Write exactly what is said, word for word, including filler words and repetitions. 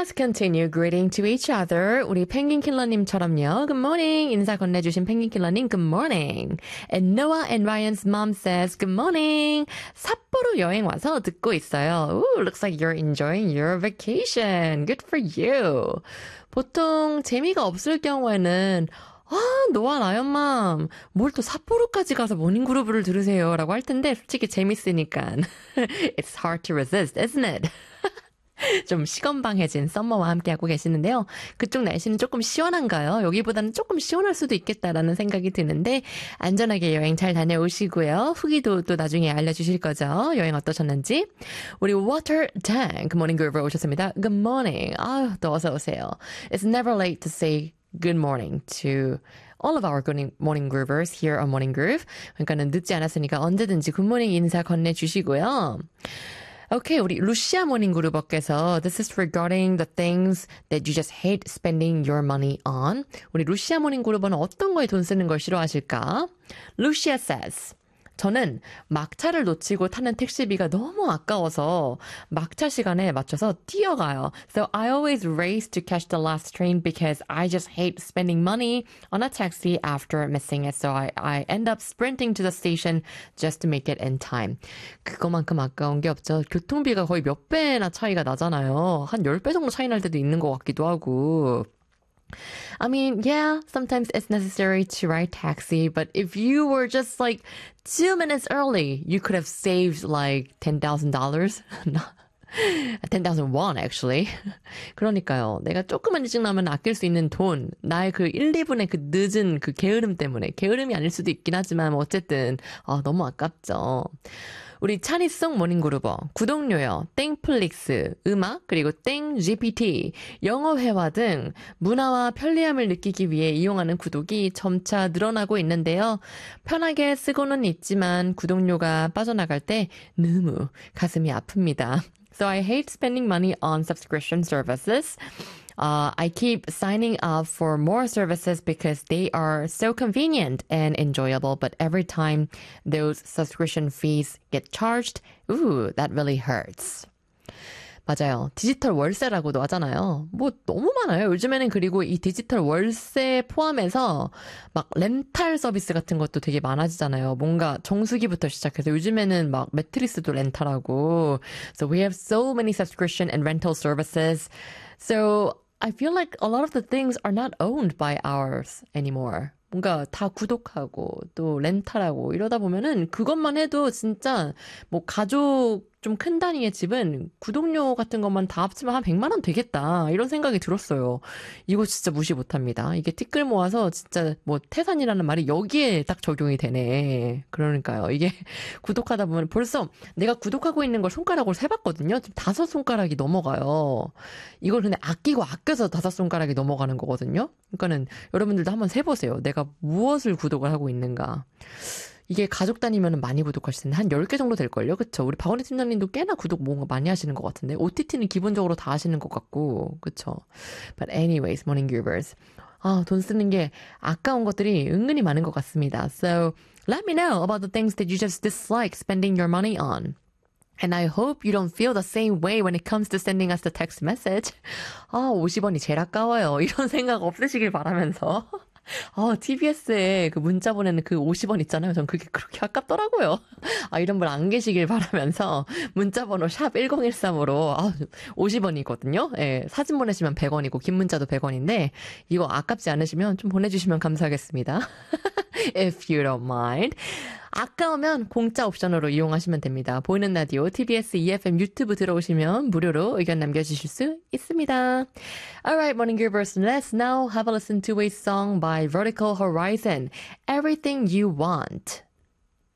Let's continue greeting to each other. 우리 펭귄킬러님처럼요. Good morning. 인사 건네주신 펭귄킬러님, good morning. And Noah and Ryan's mom says, good morning. 삿포로 여행 와서 듣고 있어요. Ooh, looks like you're enjoying your vacation. Good for you. 보통 재미가 없을 경우에는 아, 노아 라이언맘, 뭘 또 삿포로까지 가서 모닝그루브를 들으세요 라고 할 텐데 솔직히 재밌으니까 It's hard to resist, isn't it? 좀 시건방해진 썸머와 함께하고 계시는데요. 그쪽 날씨는 조금 시원한가요? 여기보다는 조금 시원할 수도 있겠다라는 생각이 드는데 안전하게 여행 잘 다녀오시고요. 후기도 또 나중에 알려주실 거죠. 여행 어떠셨는지. 우리 Water Tank 모닝 그루브 오셨습니다. Good morning. 아유, 또 어서 오세요. It's never late to say good morning to all of our good morning groovers here on Morning Groove. 그러니까는 늦지 않았으니까 언제든지 굿모닝 인사 건네주시고요. 오케이, 우리 루시아 모닝 그루버께서 This is regarding the things that you just hate spending your money on. 우리 루시아 모닝 그루버는 어떤 거에 돈 쓰는 걸 싫어하실까? Lucia says 저는 막차를 놓치고 타는 택시비가 너무 아까워서 막차 시간에 맞춰서 뛰어가요. So I always race to catch the last train because I just hate spending money on a taxi after missing it. So I, I end up sprinting to the station just to make it in time. 그거만큼 아까운 게 없죠. 교통비가 거의 몇 배나 차이가 나잖아요. 한 십 배 정도 차이 날 때도 있는 것 같기도 하고. I mean, yeah, sometimes it's necessary to ride taxi, but if you were just like two minutes early, you could have saved like ten thousand dollars. ten thousand won, actually. 그러니까요. 내가 조금만 일찍 나면 아낄 수 있는 돈, 나의 그 일, 이 분의 그 늦은 그 게으름 때문에, 게으름이 아닐 수도 있긴 하지만 어쨌든 아, 너무 아깝죠. 우리 차니송 모닝그루버, 구독료요, 땡플릭스, 음악, 그리고 땡 지피티, 영어 회화 등 문화와 편리함을 느끼기 위해 이용하는 구독이 점차 늘어나고 있는데요. 편하게 쓰고는 있지만 구독료가 빠져나갈 때 너무 가슴이 아픕니다. So I hate spending money on subscription services. Uh, I keep signing up for more services because they are so convenient and enjoyable. But every time those subscription fees get charged, ooh, that really hurts. 맞아요. 디지털 월세라고도 하잖아요. 뭐 너무 많아요. 요즘에는 그리고 이 디지털 월세 포함해서 막 렌탈 서비스 같은 것도 되게 많아지잖아요. 뭔가 정수기부터 시작해서 요즘에는 막 매트리스도 렌탈하고. So we have so many subscription and rental services. So I feel like a lot of the things are not owned by ours anymore. 뭔가 다 구독하고 또 렌탈하고 이러다 보면은 그것만 해도 진짜 뭐 가족 좀 큰 단위의 집은 구독료 같은 것만 다 합치면 한 백만 원 되겠다 이런 생각이 들었어요. 이거 진짜 무시 못합니다. 이게 티끌 모아서 진짜 뭐 태산이라는 말이 여기에 딱 적용이 되네. 그러니까요. 이게 구독하다 보면 벌써 내가 구독하고 있는 걸 손가락으로 세봤거든요. 지금 다섯 손가락이 넘어가요. 이걸 근데 아끼고 아껴서 다섯 손가락이 넘어가는 거거든요. 그러니까는 여러분들도 한번 세보세요. 내가 무엇을 구독을 하고 있는가. 이게 가족 단위면 많이 구독하실 텐데 한 열 개 정도 될걸요? 그쵸? 우리 박원희 팀장님도 꽤나 구독 뭔가 많이 하시는 것 같은데 오티티는 기본적으로 다 하시는 것 같고 그쵸? But anyways, morning givers. 아, 돈 쓰는 게 아까운 것들이 은근히 많은 것 같습니다. So let me know about the things that you just dislike spending your money on. And I hope you don't feel the same way when it comes to sending us the text message. 아, 오십 원이 제일 아까워요. 이런 생각 없으시길 바라면서. 아, 티비에스에 그 문자 보내는 그 오십 원 있잖아요. 전 그게 그렇게 아깝더라고요. 아, 이런 분 안 계시길 바라면서 문자 번호 샵 일공일삼으로 아, 오십 원이거든요. 예, 사진 보내시면 백 원이고 긴 문자도 백 원인데 이거 아깝지 않으시면 좀 보내주시면 감사하겠습니다. If you don't mind. 아까우면 공짜 옵션으로 이용하시면 됩니다. 보이는 라디오 티비에스 이에프엠 유튜브 들어오시면 무료로 의견 남겨주실 수 있습니다. Alright, morning givers, let's now have a listen to a song by Vertical Horizon, Everything You Want.